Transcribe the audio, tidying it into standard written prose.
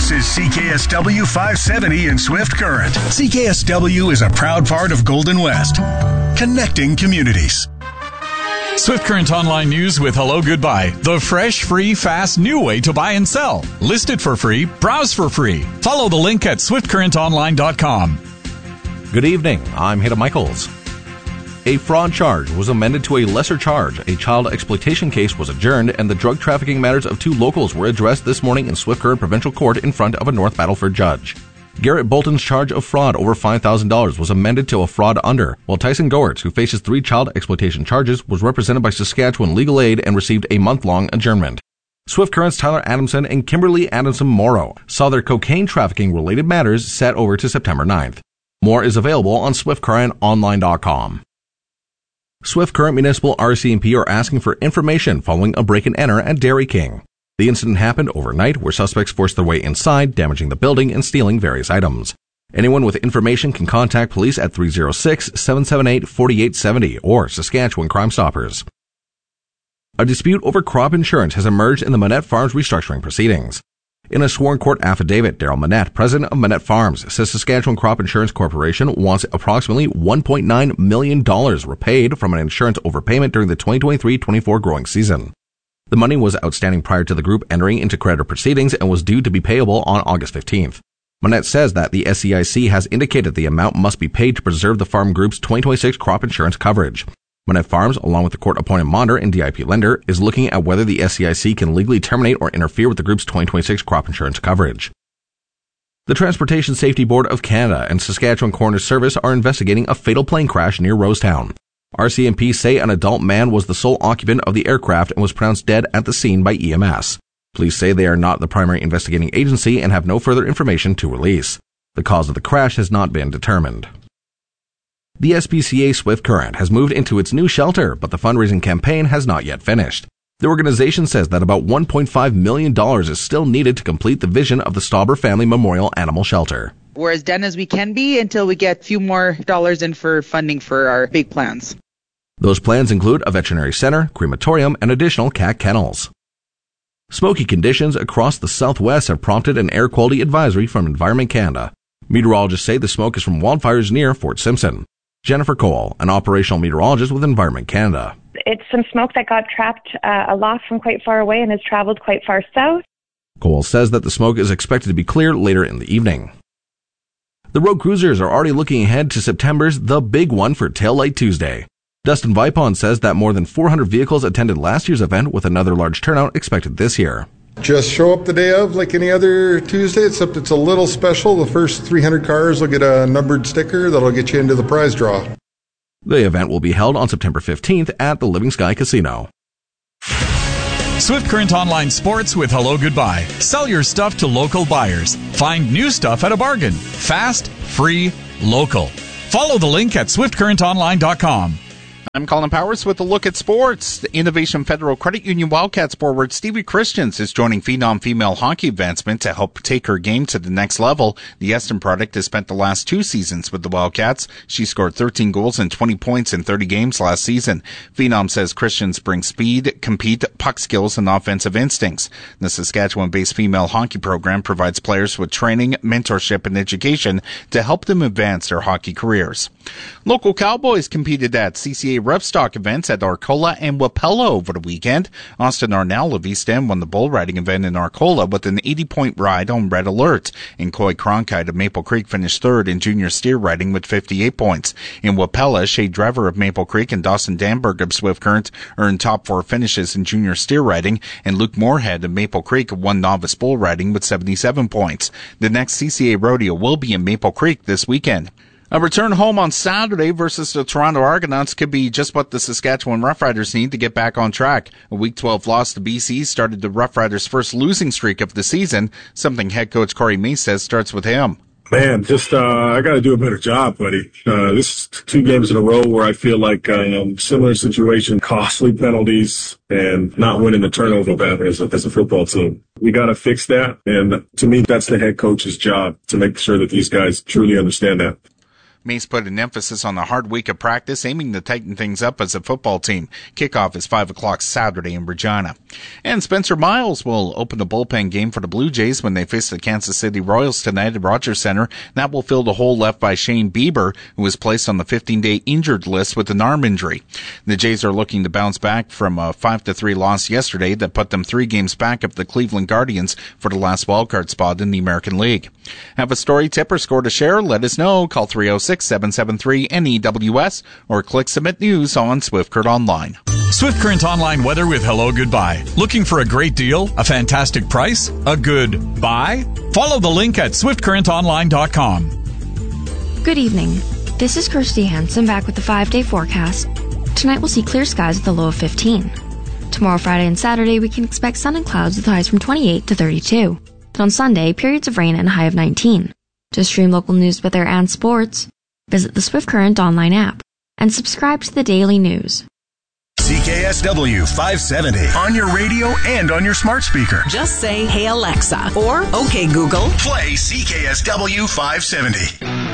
This is CKSW 570 in Swift Current. CKSW is a proud part of Golden West, connecting communities. Swift Current Online News with Hello Goodbye. The fresh, free, fast, new way to buy and sell. List it for free. Browse for free. Follow the link at swiftcurrentonline.com. Good evening. I'm Hida Michaels. A fraud charge was amended to a lesser charge. A child exploitation case was adjourned, and the drug trafficking matters of two locals were addressed this morning in Swift Current Provincial Court in front of a North Battleford judge. Garrett Bolton's charge of fraud over $5,000 was amended to a fraud under, while Tyson Goertz, who faces 3 child exploitation charges, was represented by Saskatchewan Legal Aid and received a month-long adjournment. Swift Current's Tyler Adamson and Kimberly Adamson Morrow saw their cocaine trafficking-related matters set over to September 9th. More is available on swiftcurrentonline.com. Swift Current Municipal RCMP are asking for information following a break-and-enter at Dairy King. The incident happened overnight where suspects forced their way inside, damaging the building and stealing various items. Anyone with information can contact police at 306-778-4870 or Saskatchewan Crime Stoppers. A dispute over crop insurance has emerged in the Manette Farms restructuring proceedings. In a sworn court affidavit, Daryl Manette, president of Manette Farms, says Saskatchewan Crop Insurance Corporation wants approximately $1.9 million repaid from an insurance overpayment during the 2023-24 growing season. The money was outstanding prior to the group entering into creditor proceedings and was due to be payable on August 15th. Manette says that the SCIC has indicated the amount must be paid to preserve the farm group's 2026 crop insurance coverage. Manette Farms, along with the court-appointed monitor and DIP lender, is looking at whether the SCIC can legally terminate or interfere with the group's 2026 crop insurance coverage. The Transportation Safety Board of Canada and Saskatchewan Coroner's Service are investigating a fatal plane crash near Rosetown. RCMP say an adult man was the sole occupant of the aircraft and was pronounced dead at the scene by EMS. Police say they are not the primary investigating agency and have no further information to release. The cause of the crash has not been determined. The SPCA Swift Current has moved into its new shelter, but the fundraising campaign has not yet finished. The organization says that about $1.5 million is still needed to complete the vision of the Stauber Family Memorial Animal Shelter. We're as done as we can be until we get a few more dollars in for funding for our big plans. Those plans include a veterinary center, crematorium, and additional cat kennels. Smoky conditions across the southwest have prompted an air quality advisory from Environment Canada. Meteorologists say the smoke is from wildfires near Fort Simpson. Jennifer Cole, an operational meteorologist with Environment Canada. It's some smoke that got trapped aloft from quite far away and has traveled quite far south. Cole says that the smoke is expected to be clear later in the evening. The road cruisers are already looking ahead to September's The Big One for Taillight Tuesday. Dustin Vipon says that more than 400 vehicles attended last year's event with another large turnout expected this year. Just show up the day of like any other Tuesday, except it's a little special. The first 300 cars will get a numbered sticker that'll get you into the prize draw. The event will be held on September 15th at the Living Sky Casino. Swift Current Online Sports with Hello Goodbye. Sell your stuff to local buyers. Find new stuff at a bargain. Fast, free, local. Follow the link at swiftcurrentonline.com. I'm Colin Powers with a look at sports. The Innovation Federal Credit Union Wildcats forward Stevie Christians is joining Phenom Female Hockey Advancement to help take her game to the next level. The Eston product has spent the last 2 seasons with the Wildcats. She scored 13 goals and 20 points in 30 games last season. Phenom says Christians bring speed, compete, puck skills, and offensive instincts. The Saskatchewan-based female hockey program provides players with training, mentorship, and education to help them advance their hockey careers. Local Cowboys competed at CCA Revstock events at Arcola and Wapella over the weekend. Austin Arnell of East End won the bull riding event in Arcola with an 80-point ride on Red Alert. And Coy Cronkite of Maple Creek finished third in junior steer riding with 58 points. In Wapella, Shay Drever of Maple Creek and Dawson Danberg of Swift Current earned top 4 finishes in junior steer riding, and Luke Moorhead of Maple Creek won novice bull riding with 77 points. The next CCA rodeo will be in Maple Creek this weekend. A return home on Saturday versus the Toronto Argonauts could be just what the Saskatchewan Roughriders need to get back on track. A Week 12 loss to BC started the Roughriders' first losing streak of the season, something head coach Corey Meese says starts with him. Man, just I got to do a better job, buddy. This is 2 games in a row where I feel like similar situation, costly penalties, and not winning the turnover battle as a football team. We got to fix that, and to me, that's the head coach's job, to make sure that these guys truly understand that. Mace put an emphasis on the hard week of practice, aiming to tighten things up as a football team. Kickoff is 5 o'clock Saturday in Regina. And Spencer Miles will open the bullpen game for the Blue Jays when they face the Kansas City Royals tonight at Rogers Center. That will fill the hole left by Shane Bieber, who was placed on the 15-day injured list with an arm injury. The Jays are looking to bounce back from a 5-3 loss yesterday that put them 3 games back of the Cleveland Guardians for the last wildcard spot in the American League. Have a story, tip, or score to share? Let us know. Call 306-773-NEWS or click Submit News on Swift Current Online. Swift Current Online weather with Hello Goodbye. Looking for a great deal? A fantastic price? A good buy? Follow the link at swiftcurrentonline.com. Good evening. This is Kirsty Hansen back with the 5-day forecast. Tonight we'll see clear skies with a low of 15. Tomorrow, Friday, and Saturday we can expect sun and clouds with highs from 28 to 32. Then on Sunday, periods of rain and a high of 19. To stream local news, weather, and sports, visit the Swift Current online app and subscribe to the daily news. CKSW 570 on your radio and on your smart speaker. Just say, "Hey Alexa," or "Okay Google." Play CKSW 570.